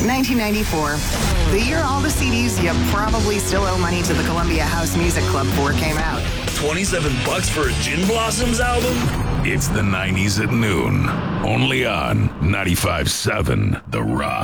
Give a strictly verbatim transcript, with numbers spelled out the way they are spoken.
nineteen ninety-four. The year all the C Ds you probably still owe money to the Columbia House Music Club for came out. twenty-seven bucks for a Gin Blossoms album? It's the nineties at noon. Only on ninety-five point seven The Rock.